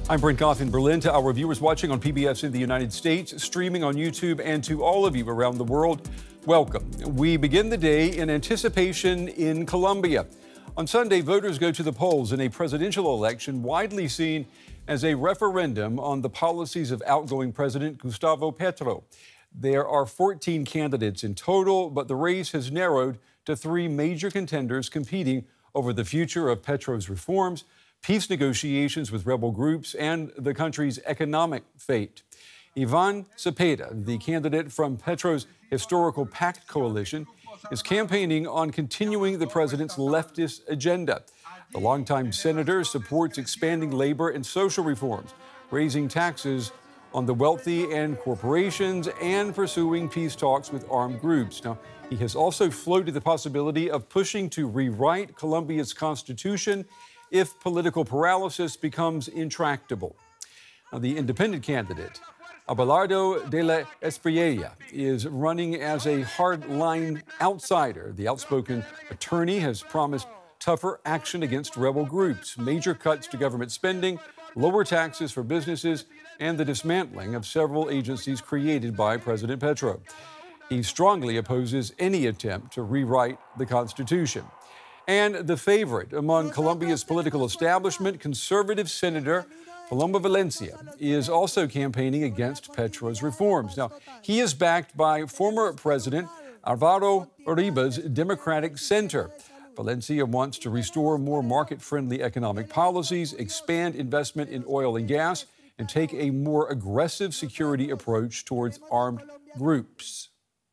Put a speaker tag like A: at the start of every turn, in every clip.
A: I'm Brent Goff in Berlin. To our viewers watching on PBS in the United States, streaming on YouTube, and to all of you around the world, welcome. We begin the day in anticipation in Colombia. On Sunday, voters go to the polls in a presidential election widely seen as a referendum on the policies of outgoing President Gustavo Petro. There are 14 candidates in total, but the race has narrowed to three major contenders competing over the future of Petro's reforms, peace negotiations with rebel groups, and the country's economic fate. Ivan Cepeda, the candidate from Petro's historical PACT coalition, is campaigning on continuing the president's leftist agenda. The longtime senator supports expanding labor and social reforms, raising taxes on the wealthy and corporations, and pursuing peace talks with armed groups. Now, he has also floated the possibility of pushing to rewrite Colombia's constitution if political paralysis becomes intractable. Now, the independent candidate, Abelardo de la Espriella, is running as a hardline outsider. The outspoken attorney has promised tougher action against rebel groups, major cuts to government spending, lower taxes for businesses, and the dismantling of several agencies created by President Petro. He strongly opposes any attempt to rewrite the Constitution. And the favorite among Colombia's political establishment, conservative Senator Paloma Valencia, is also campaigning against Petro's reforms. Now, he is backed by former President Alvaro Uribe's Democratic Center. Valencia wants to restore more market-friendly economic policies, expand investment in oil and gas, and take a more aggressive security approach towards armed groups.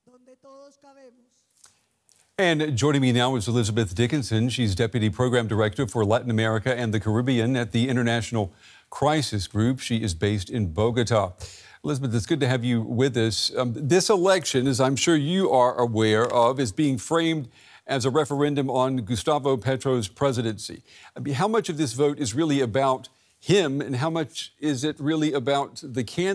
A: And joining me now is Elizabeth Dickinson. She's Deputy Program Director for Latin America and the Caribbean at the International Crisis Group. She is based in Bogota. Elizabeth, it's good to have you with us. This election, as I'm sure you are aware of, is being framed as a referendum on Gustavo Petro's presidency. How much of this vote is really about him, and how much is it really about the candidate?